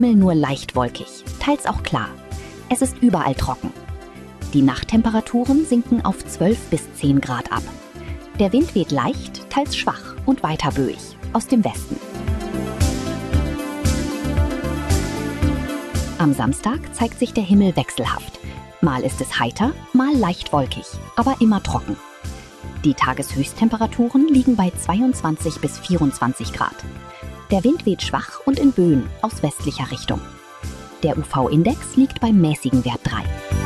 Himmel nur leicht wolkig, teils auch klar. Es ist überall trocken. Die Nachttemperaturen sinken auf 12 bis 10 Grad ab. Der Wind weht leicht, teils schwach und weiter böig aus dem Westen. Am Samstag zeigt sich der Himmel wechselhaft. Mal ist es heiter, mal leicht wolkig, aber immer trocken. Die Tageshöchsttemperaturen liegen bei 22 bis 24 Grad. Der Wind weht schwach und in Böen aus westlicher Richtung. Der UV-Index liegt beim mäßigen Wert 3.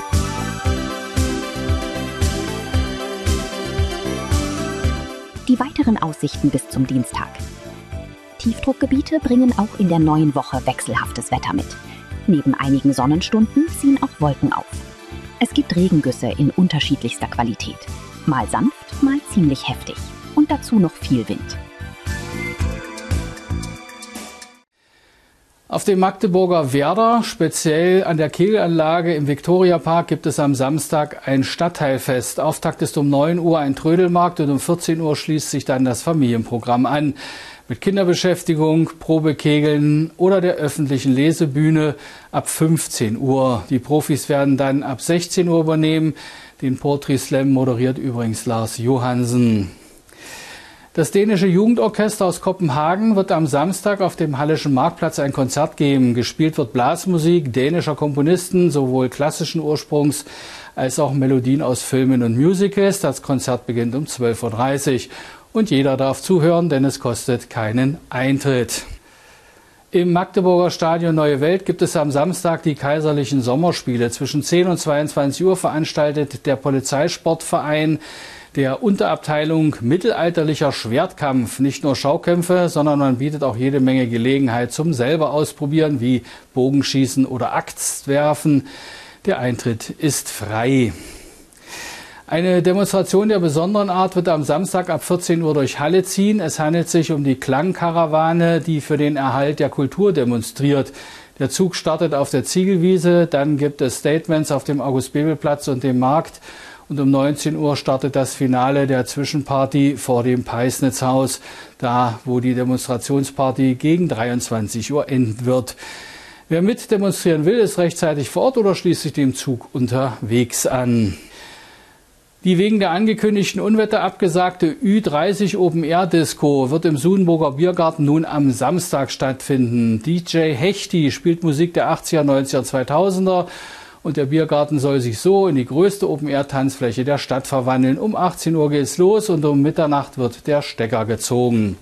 Die weiteren Aussichten bis zum Dienstag. Tiefdruckgebiete bringen auch in der neuen Woche wechselhaftes Wetter mit. Neben einigen Sonnenstunden ziehen auch Wolken auf. Es gibt Regengüsse in unterschiedlichster Qualität. Mal sanft, mal ziemlich heftig. Und dazu noch viel Wind. Auf dem Magdeburger Werder, speziell an der Kegelanlage im Viktoriapark, gibt es am Samstag ein Stadtteilfest. Auftakt ist um 9 Uhr ein Trödelmarkt und um 14 Uhr schließt sich dann das Familienprogramm an. Mit Kinderbeschäftigung, Probekegeln oder der öffentlichen Lesebühne ab 15 Uhr. Die Profis werden dann ab 16 Uhr übernehmen. Den Poetry Slam moderiert übrigens Lars Johansen. Das dänische Jugendorchester aus Kopenhagen wird am Samstag auf dem Halleschen Marktplatz ein Konzert geben. Gespielt wird Blasmusik dänischer Komponisten, sowohl klassischen Ursprungs als auch Melodien aus Filmen und Musicals. Das Konzert beginnt um 12:30 Uhr. Und jeder darf zuhören, denn es kostet keinen Eintritt. Im Magdeburger Stadion Neue Welt gibt es am Samstag die Kaiserlichen Sommerspiele. Zwischen 10 und 22 Uhr veranstaltet der Polizeisportverein der Unterabteilung Mittelalterlicher Schwertkampf nicht nur Schaukämpfe, sondern man bietet auch jede Menge Gelegenheit zum selber ausprobieren, wie Bogenschießen oder Axtwerfen. Der Eintritt ist frei. Eine Demonstration der besonderen Art wird am Samstag ab 14 Uhr durch Halle ziehen. Es handelt sich um die Klangkarawane, die für den Erhalt der Kultur demonstriert. Der Zug startet auf der Ziegelwiese, dann gibt es Statements auf dem August-Bebel-Platz und dem Markt. Und um 19 Uhr startet das Finale der Zwischenparty vor dem Peisnitzhaus, da wo die Demonstrationsparty gegen 23 Uhr enden wird. Wer mit demonstrieren will, ist rechtzeitig vor Ort oder schließt sich dem Zug unterwegs an. Die wegen der angekündigten Unwetter abgesagte Ü30 Open-Air-Disco wird im Sudenburger Biergarten nun am Samstag stattfinden. DJ Hechti spielt Musik der 80er, 90er, 2000er und der Biergarten soll sich so in die größte Open-Air-Tanzfläche der Stadt verwandeln. Um 18 Uhr geht's los und um Mitternacht wird der Stecker gezogen.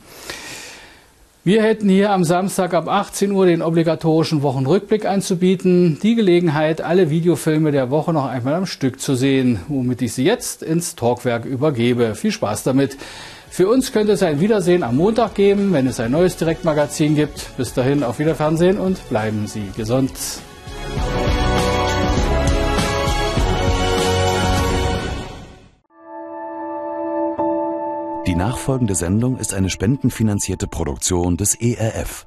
Wir hätten hier am Samstag ab 18 Uhr den obligatorischen Wochenrückblick anzubieten. Die Gelegenheit, alle Videofilme der Woche noch einmal am Stück zu sehen, womit ich sie jetzt ins Talkwerk übergebe. Viel Spaß damit. Für uns könnte es ein Wiedersehen am Montag geben, wenn es ein neues Direktmagazin gibt. Bis dahin auf Wiederfernsehen und bleiben Sie gesund. Die nachfolgende Sendung ist eine spendenfinanzierte Produktion des ERF.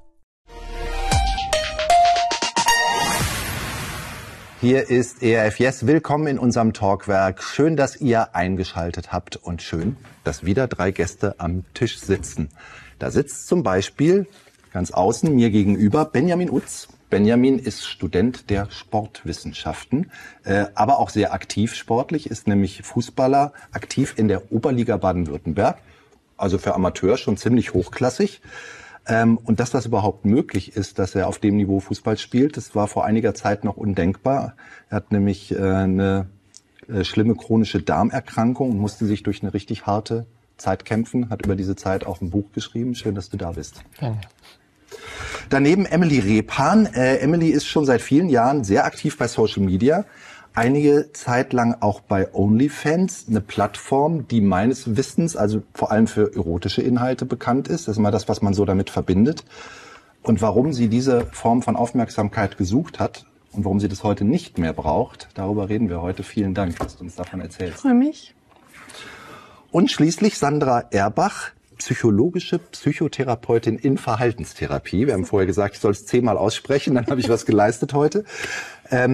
Hier ist ERF Yes. Willkommen in unserem Talkwerk. Schön, dass ihr eingeschaltet habt und schön, dass wieder 3 Gäste am Tisch sitzen. Da sitzt zum Beispiel ganz außen mir gegenüber Benjamin Utz. Benjamin ist Student der Sportwissenschaften, aber auch sehr aktiv sportlich, ist nämlich Fußballer, aktiv in der Oberliga Baden-Württemberg, also für Amateur schon ziemlich hochklassig. Und dass das überhaupt möglich ist, dass er auf dem Niveau Fußball spielt, das war vor einiger Zeit noch undenkbar. Er hat nämlich eine schlimme chronische Darmerkrankung und musste sich durch eine richtig harte Zeit kämpfen, hat über diese Zeit auch ein Buch geschrieben. Schön, dass du da bist. Danke. Daneben Emily Repan. Emily ist schon seit vielen Jahren sehr aktiv bei Social Media. Einige Zeit lang auch bei OnlyFans, eine Plattform, die meines Wissens, also vor allem für erotische Inhalte bekannt ist. Das ist immer das, was man so damit verbindet. Und warum sie diese Form von Aufmerksamkeit gesucht hat und warum sie das heute nicht mehr braucht, darüber reden wir heute. Vielen Dank, dass du uns davon erzählst. Ich freue mich. Und schließlich Sandra Erbach, psychologische Psychotherapeutin in Verhaltenstherapie. Wir haben vorher gesagt, ich soll es 10-mal aussprechen, dann habe ich was geleistet heute.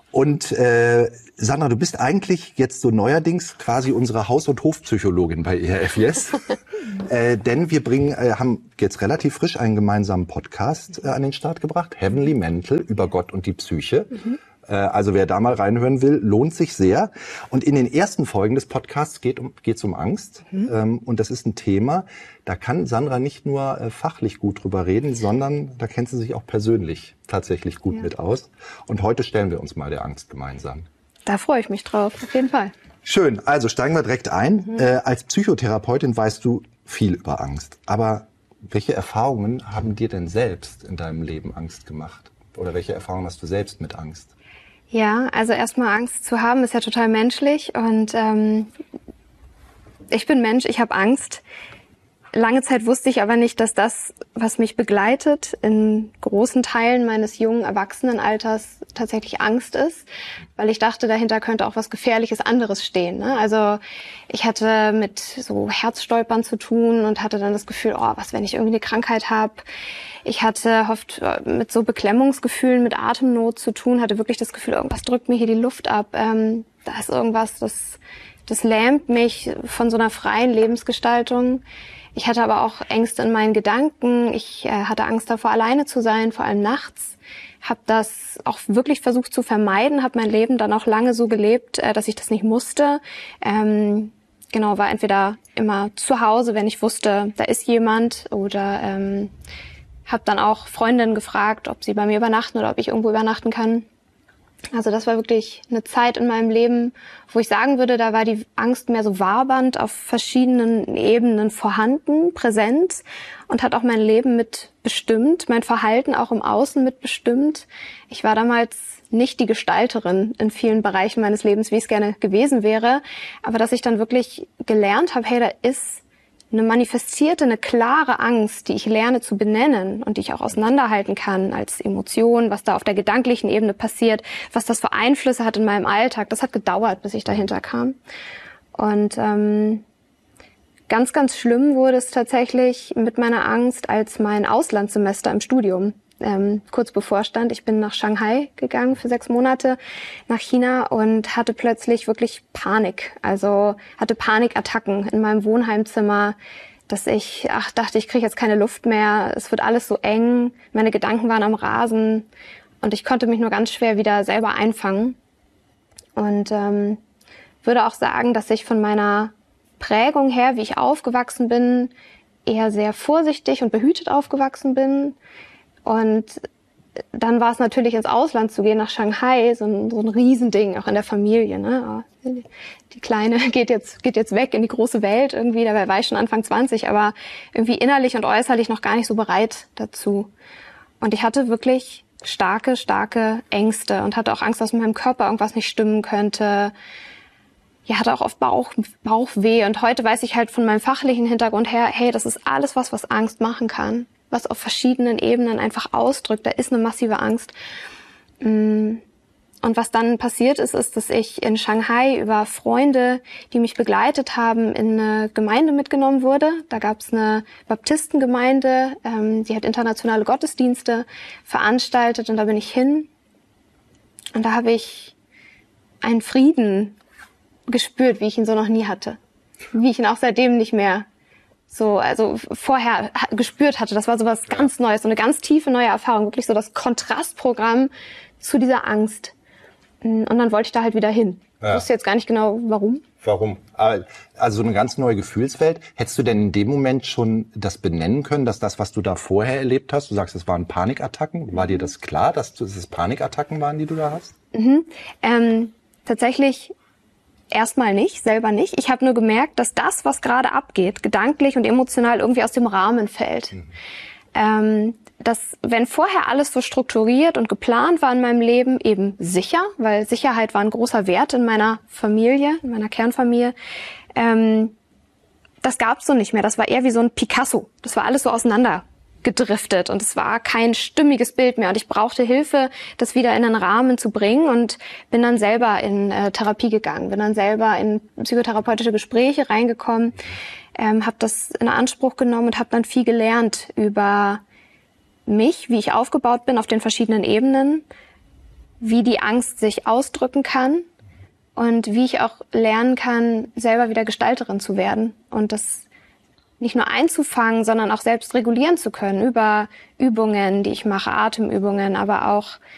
Und Sandra, du bist eigentlich jetzt so neuerdings quasi unsere Haus- und Hofpsychologin bei ERF Yes. Denn wir haben jetzt relativ frisch einen gemeinsamen Podcast an den Start gebracht, Heavenly Mental, über Gott und die Psyche. Also wer da mal reinhören will, lohnt sich sehr. Und in den ersten Folgen des Podcasts geht's um Angst. Und das ist ein Thema, da kann Sandra nicht nur fachlich gut drüber reden, sondern da kennt sie sich auch persönlich tatsächlich gut mit aus. Und heute stellen wir uns mal der Angst gemeinsam. Da freue ich mich drauf, auf jeden Fall. Schön, also steigen wir direkt ein. Als Psychotherapeutin weißt du viel über Angst. Aber welche Erfahrungen haben dir denn selbst in deinem Leben Angst gemacht? Oder welche Erfahrungen hast du selbst mit Angst? Ja, also erstmal Angst zu haben, ist ja total menschlich. Und ich bin Mensch, ich habe Angst. Lange Zeit wusste ich aber nicht, dass das, was mich begleitet, in großen Teilen meines jungen Erwachsenenalters tatsächlich Angst ist, weil ich dachte, dahinter könnte auch was Gefährliches anderes stehen. Ne? Also ich hatte mit so Herzstolpern zu tun und hatte dann das Gefühl, oh, was, wenn ich irgendwie eine Krankheit habe. Ich hatte oft mit so Beklemmungsgefühlen, mit Atemnot zu tun, hatte wirklich das Gefühl, irgendwas drückt mir hier die Luft ab. Da ist irgendwas, das lähmt mich von so einer freien Lebensgestaltung. Ich hatte aber auch Ängste in meinen Gedanken. Ich hatte Angst davor, alleine zu sein, vor allem nachts. Habe das auch wirklich versucht zu vermeiden, habe mein Leben dann auch lange so gelebt, dass ich das nicht musste. War entweder immer zu Hause, wenn ich wusste, da ist jemand, oder habe dann auch Freundinnen gefragt, ob sie bei mir übernachten oder ob ich irgendwo übernachten kann. Also das war wirklich eine Zeit in meinem Leben, wo ich sagen würde, da war die Angst mehr so wabernd auf verschiedenen Ebenen vorhanden, präsent, und hat auch mein Leben mitbestimmt, mein Verhalten auch im Außen mitbestimmt. Ich war damals nicht die Gestalterin in vielen Bereichen meines Lebens, wie ich es gerne gewesen wäre, aber dass ich dann wirklich gelernt habe, hey, da ist eine manifestierte, eine klare Angst, die ich lerne zu benennen und die ich auch auseinanderhalten kann als Emotion, was da auf der gedanklichen Ebene passiert, was das für Einflüsse hat in meinem Alltag. Das hat gedauert, bis ich dahinter kam. Und ganz, ganz schlimm wurde es tatsächlich mit meiner Angst, als mein Auslandssemester im Studium kurz bevorstand. Ich bin nach Shanghai gegangen für 6 Monate, nach China, und hatte plötzlich wirklich Panik. Also hatte Panikattacken in meinem Wohnheimzimmer, dass ich dachte, ich kriege jetzt keine Luft mehr. Es wird alles so eng. Meine Gedanken waren am Rasen und ich konnte mich nur ganz schwer wieder selber einfangen. Und würde auch sagen, dass ich von meiner Prägung her, wie ich aufgewachsen bin, eher sehr vorsichtig und behütet aufgewachsen bin. Und dann war es natürlich, ins Ausland zu gehen, nach Shanghai, so ein Riesending, auch in der Familie. Ne? Die Kleine geht jetzt weg in die große Welt irgendwie, dabei war ich schon Anfang 20, aber irgendwie innerlich und äußerlich noch gar nicht so bereit dazu. Und ich hatte wirklich starke, starke Ängste und hatte auch Angst, dass mit meinem Körper irgendwas nicht stimmen könnte. Ja, hatte auch oft Bauchweh. Und heute weiß ich halt von meinem fachlichen Hintergrund her, hey, das ist alles was Angst machen kann, was auf verschiedenen Ebenen einfach ausdrückt. Da ist eine massive Angst. Und was dann passiert ist, dass ich in Shanghai über Freunde, die mich begleitet haben, in eine Gemeinde mitgenommen wurde. Da gab es eine Baptistengemeinde, die hat internationale Gottesdienste veranstaltet, und da bin ich hin. Und da habe ich einen Frieden gespürt, wie ich ihn so noch nie hatte. Wie ich ihn auch seitdem nicht mehr vorher gespürt hatte. Das war so was ganz Neues, so eine ganz tiefe neue Erfahrung, wirklich so das Kontrastprogramm zu dieser Angst. Und dann wollte ich da halt wieder hin. Ich wusste jetzt gar nicht genau, warum. Warum? Also so eine ganz neue Gefühlswelt. Hättest du denn in dem Moment schon das benennen können, dass das, was du da vorher erlebt hast, du sagst, es waren Panikattacken, war dir das klar, dass es Panikattacken waren, die du da hast? Tatsächlich erstmal nicht, selber nicht. Ich habe nur gemerkt, dass das, was gerade abgeht, gedanklich und emotional irgendwie aus dem Rahmen fällt. Dass, wenn vorher alles so strukturiert und geplant war in meinem Leben, eben sicher, weil Sicherheit war ein großer Wert in meiner Familie, in meiner Kernfamilie, das gab's so nicht mehr. Das war eher wie so ein Picasso. Das war alles so auseinandergedriftet und es war kein stimmiges Bild mehr. Und ich brauchte Hilfe, das wieder in einen Rahmen zu bringen, und bin dann selber in Therapie gegangen, bin dann selber in psychotherapeutische Gespräche reingekommen, habe das in Anspruch genommen und habe dann viel gelernt über mich, wie ich aufgebaut bin auf den verschiedenen Ebenen, wie die Angst sich ausdrücken kann und wie ich auch lernen kann, selber wieder Gestalterin zu werden und das nicht nur einzufangen, sondern auch selbst regulieren zu können über Übungen, die ich mache, Atemübungen, aber auch